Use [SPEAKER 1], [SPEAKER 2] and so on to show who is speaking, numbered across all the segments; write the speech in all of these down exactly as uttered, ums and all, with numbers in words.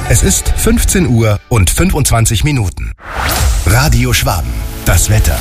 [SPEAKER 1] Es ist fünfzehn Uhr und fünfundzwanzig Minuten. Radio Schwaben, das Wetter.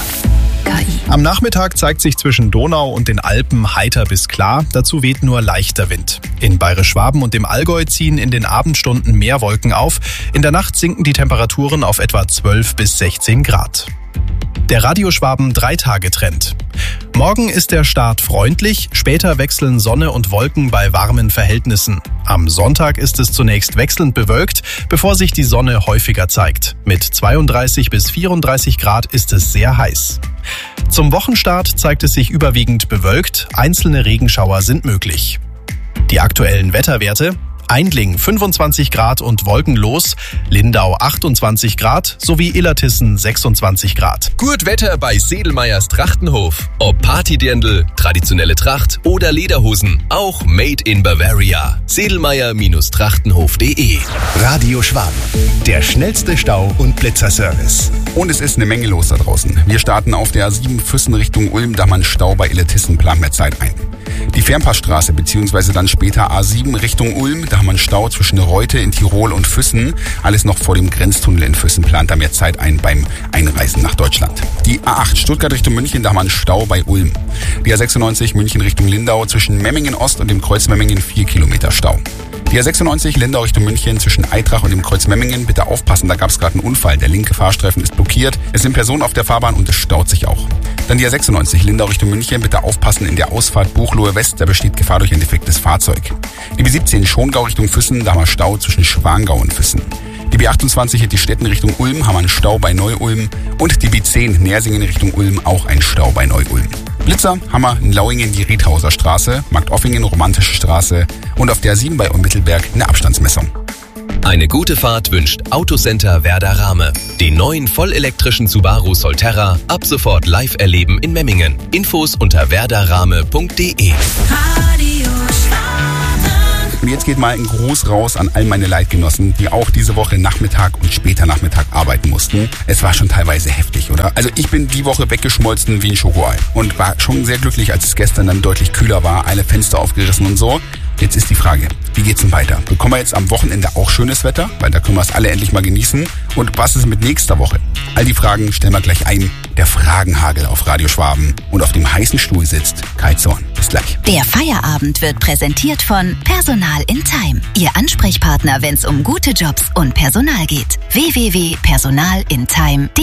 [SPEAKER 2] Am Nachmittag zeigt sich zwischen Donau und den Alpen heiter bis klar, dazu weht nur leichter Wind. In Bayerisch-Schwaben und dem Allgäu ziehen in den Abendstunden mehr Wolken auf, in der Nacht sinken die Temperaturen auf etwa zwölf bis sechzehn Grad. Der Radio Schwaben Drei-Tage-Trend. Morgen ist der Start freundlich, später wechseln Sonne und Wolken bei warmen Verhältnissen. Am Sonntag ist es zunächst wechselnd bewölkt, bevor sich die Sonne häufiger zeigt. Mit zweiunddreißig bis vierunddreißig Grad ist es sehr heiß. Zum Wochenstart zeigt es sich überwiegend bewölkt, einzelne Regenschauer sind möglich. Die aktuellen Wetterwerte: Aindling fünfundzwanzig Grad und wolkenlos, Lindau achtundzwanzig Grad sowie Illertissen sechsundzwanzig Grad.
[SPEAKER 3] Gut Wetter bei Sedelmeyers Trachtenhof. Ob Partydirndl, traditionelle Tracht oder Lederhosen, auch made in Bavaria. sedelmeyer Trachtenhof punkt de.
[SPEAKER 1] Radio Schwaben, der schnellste Stau- und Blitzerservice.
[SPEAKER 4] Und es ist eine Menge los da draußen. Wir starten auf der A sieben Füssen Richtung Ulm, da man Stau bei Illertissen, plant mehr Zeit ein. Die Fernpassstraße bzw. dann später A sieben Richtung Ulm, da haben wir einen Stau zwischen Reute in Tirol und Füssen. Alles noch vor dem Grenztunnel in Füssen, plant da mehr Zeit ein beim Einreisen nach Deutschland. Die A acht Stuttgart Richtung München, da haben wir einen Stau bei Ulm. Die A sechsundneunzig München Richtung Lindau zwischen Memmingen Ost und dem Kreuz Memmingen vier Kilometer Stau. Die A sechsundneunzig Lindau Richtung München zwischen Eitrach und dem Kreuz Memmingen. Bitte aufpassen, da gab es gerade einen Unfall. Der linke Fahrstreifen ist blockiert. Es sind Personen auf der Fahrbahn und es staut sich auch. Dann die A sechsundneunzig Lindau Richtung München. Bitte aufpassen, in der Ausfahrt Buchloe West, da besteht Gefahr durch ein defektes Fahrzeug. Die B siebzehn Schongau Richtung Füssen, da haben wir Stau zwischen Schwangau und Füssen. Die B achtundzwanzig in die Städten Richtung Ulm, haben wir einen Stau bei Neu-Ulm. Und die B zehn Nersingen Richtung Ulm, auch ein Stau bei Neu-Ulm. Blitzer haben wir in Lauingen die Riedhauser Straße, Marktoffingen Romantische Straße und auf der A sieben bei Ulm-Mittelberg eine Abstandsmessung.
[SPEAKER 3] Eine gute Fahrt wünscht Autocenter Werder Rahme. Den neuen vollelektrischen Subaru Solterra ab sofort live erleben in Memmingen. Infos unter werder rahme punkt de.
[SPEAKER 4] Und jetzt geht mal ein Gruß raus an all meine Leitgenossen, die auch diese Woche Nachmittag und später Nachmittag arbeiten mussten. Es war schon teilweise heftig, oder? Also ich bin die Woche weggeschmolzen wie ein Schokoei und war schon sehr glücklich, als es gestern dann deutlich kühler war, alle Fenster aufgerissen und so. Jetzt ist die Frage, wie geht's denn weiter? Bekommen wir jetzt am Wochenende auch schönes Wetter? Weil da können wir es alle endlich mal genießen. Und was ist mit nächster Woche? All die Fragen stellen wir gleich ein. Der Fragenhagel auf Radio Schwaben. Und auf dem heißen Stuhl sitzt Kai Zorn. Bis gleich.
[SPEAKER 5] Der Feierabend wird präsentiert von Personal in Time. Ihr Ansprechpartner, wenn es um gute Jobs und Personal geht. w w w punkt personal in time punkt de